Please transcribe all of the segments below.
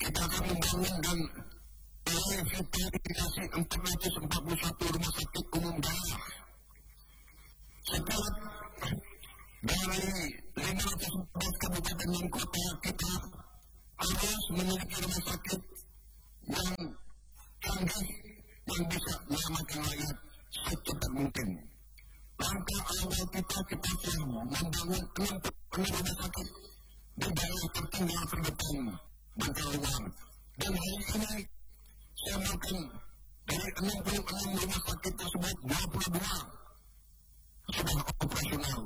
kita akan membangun dan merevitalisasi 441 rumah sakit umum daerah. Setiap dari 514 kabupaten dan kota kita harus memiliki rumah sakit yang canggih yang bisa menyelamatkan rakyat secepat mungkin. Langkah awal kita telah membangun 66 rumah sakit di daerah tertinggal terdepan dan terluar. Dan hari ini saya makan dari 66 rumah sakit tersebut 22 sudah operasional.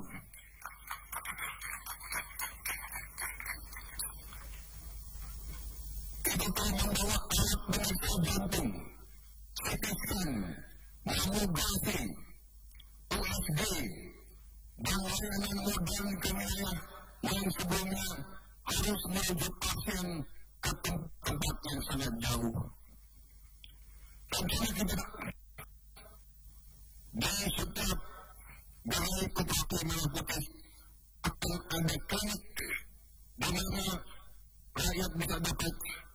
Kita telah membawa alat penyerta jantung, CT scan, mamografi, USG, dan layanan modern ke wilayah yang sebelumnya harus merujuk pasien ke tempat yang sangat jauh. Tentunya kita dari setiap dari Koperasi Merah Putih akan ada klinik di mana rakyat bisa dapat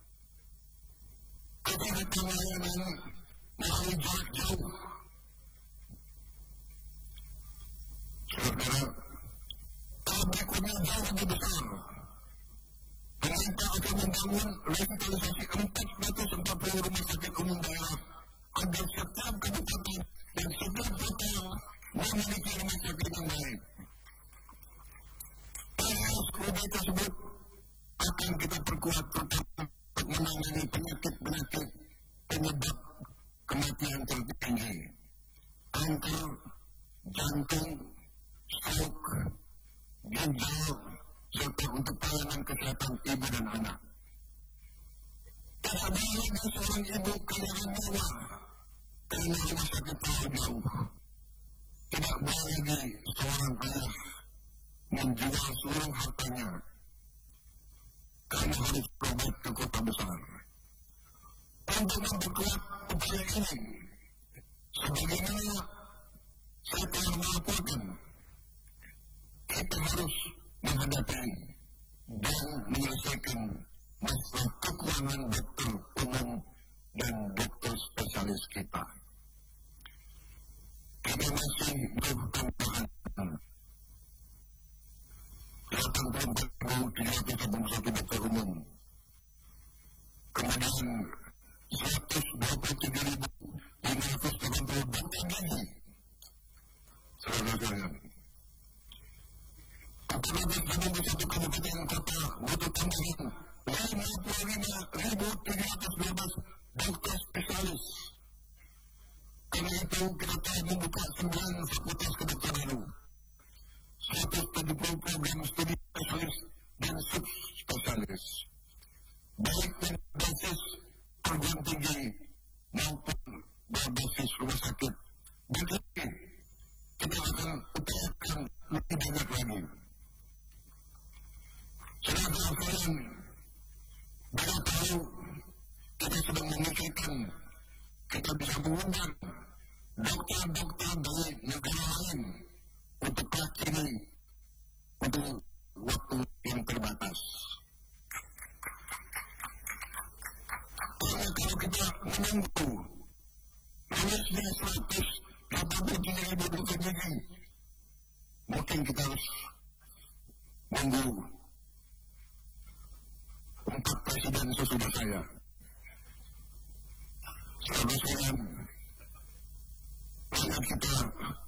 kesehatan layanan melalui jarak jauh. Saudara, kalau berikutnya jauh lebih besar, pemerintah akan membangun revitalisasi 440 rumah sakit umum daerah agar setiap kabupaten dan setiap kota memiliki rumah sakit yang baik. Proyek tersebut akan kita perkuat terutama untuk menangani penyakit-penyakit penyebab kematian tertinggi, kanker, jantung, stroke, ginjal, serta untuk pelayanan kesehatan ibu dan anak. Tidak boleh lagi seorang ibu kehilangan nyawa karena rumah sakit terlalu jauh. Tidak boleh lagi seorang ayah menjual seluruh hartanya karena harus berobat ke kota besar. Untuk memperkuat upaya ini, sebagaimana saya telah melaporkan, kita harus menghadapi dan menyelesaikan masalah kekurangan dokter umum dan dokter spesialis kita. Kita masih bertambahan 84.381 dokter umum, kemudian 123.580 dokter gigi. Saudara-saudara, apabila di satu kabupaten kota butuh tambahan 55.312 dokter spesialis. Karena itu kita telah membuka 9 fakultas kedokteran baru, 170 program studi spesialis dan subspesialis, baik berbasis perguruan tinggi maupun berbasis rumah sakit. Dan ini kita akan upayakan lebih banyak lagi. Saudara sekalian, bila tahu kita sedang memikirkan kita bisa mengundang dokter-dokter dari negara lain untuk ini untuk waktu yang terbatas. Karena kalau kita menunggu lulusnya 183.000 dokter gigi, mungkin kita harus menunggu 4 presiden sesudah saya. Saudara sekalian, rakyat kita